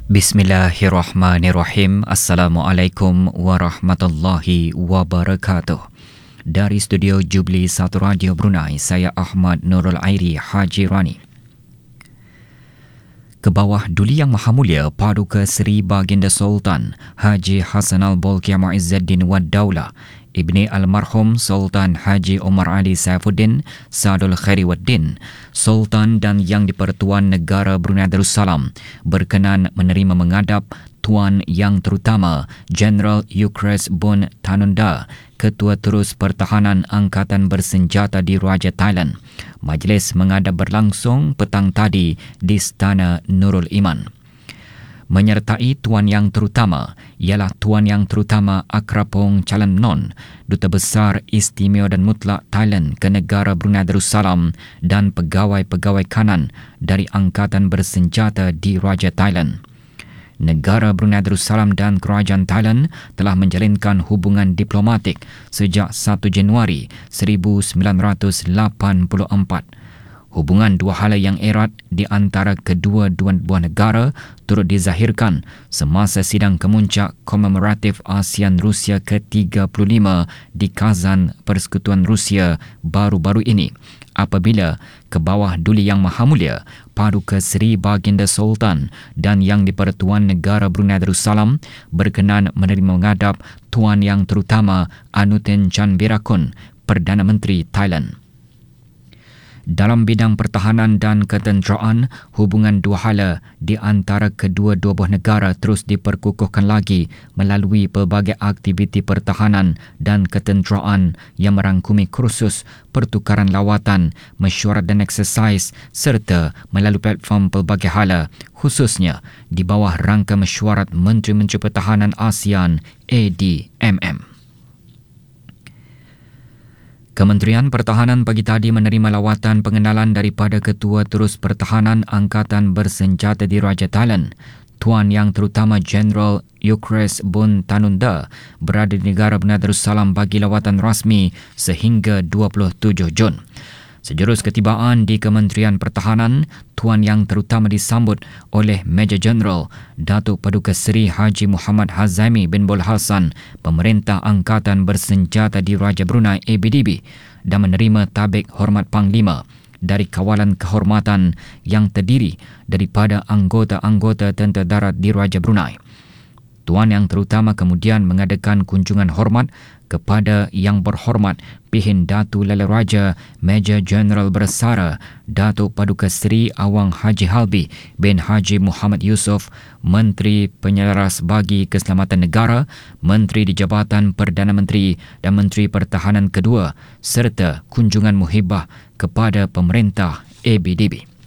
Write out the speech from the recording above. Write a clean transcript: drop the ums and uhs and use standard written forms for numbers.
Bismillahirrahmanirrahim. Assalamualaikum warahmatullahi wabarakatuh. Dari studio Jubli 1 Radio Brunei, saya Ahmad Nurul Airi Haji Rani. Ke bawah Duli Yang Maha Mulia Paduka Seri Baginda Sultan Haji Hassan Al-Bolkiah Muizzuddin Wad Daulah Ibni Almarhum Sultan Haji Omar Ali Saifuddin Sadul Khairi Waddin, Sultan dan Yang di-Pertuan Negara Brunei Darussalam berkenan menerima menghadap Tuan Yang Terutama Jeneral Euchres Bun Tanunda, Ketua Terus Pertahanan Angkatan Bersenjata di Raja Thailand. Majlis menghadap berlangsung petang tadi di Istana Nurul Iman. Menyertai Tuan Yang Terutama ialah Tuan Yang Terutama Akrapong Calon Non, Duta Besar Istimewa dan Mutlak Thailand ke negara Brunei Darussalam dan pegawai-pegawai kanan dari Angkatan Bersenjata di Raja Thailand. Negara Brunei Darussalam dan Kerajaan Thailand telah menjalinkan hubungan diplomatik sejak 1 Januari 1984. Hubungan dua hala yang erat di antara kedua-dua buah negara turut dizahirkan semasa sidang kemuncak komemoratif ASEAN Rusia ke-35 di Kazan, Persekutuan Rusia baru-baru ini, apabila ke bawah Duli Yang Maha Mulia Paduka Seri Baginda Sultan dan Yang di-Pertuan Negara Brunei Darussalam berkenan menerima menghadap Tuan Yang Terutama Anutin Chanvirakul, Perdana Menteri Thailand. Dalam bidang pertahanan dan ketenteraan, hubungan dua hala di antara kedua-dua buah negara terus diperkukuhkan lagi melalui pelbagai aktiviti pertahanan dan ketenteraan yang merangkumi kursus, pertukaran lawatan, mesyuarat dan eksersis serta melalui platform pelbagai hala, khususnya di bawah rangka mesyuarat Menteri-Menteri Pertahanan ASEAN ADMM. Kementerian Pertahanan pagi tadi menerima lawatan pengenalan daripada Ketua Terus Pertahanan Angkatan Bersenjata di Raja Thailand, Tuan Yang Terutama Jeneral Euchres Bun Tanunda, berada di negara Brunei Darussalam bagi lawatan rasmi sehingga 27 Jun. Sejurus ketibaan di Kementerian Pertahanan, Tuan Yang Terutama disambut oleh Major Jeneral Datuk Paduka Seri Haji Muhammad Hazimi bin Bul Hassan, Pemerintah Angkatan Bersenjata di Raja Brunei ABDB, dan menerima tabik hormat Panglima dari kawalan kehormatan yang terdiri daripada anggota-anggota tentera darat di Raja Brunei. Tuan Yang Terutama kemudian mengadakan kunjungan hormat kepada Yang Berhormat Pihin Datu Lala Raja Major Jeneral Bersara Datuk Paduka Seri Awang Haji Halbi bin Haji Muhammad Yusof, Menteri Penyelaras bagi Keselamatan Negara, Menteri di Jabatan Perdana Menteri dan Menteri Pertahanan kedua, serta kunjungan muhibah kepada pemerintah ABDB.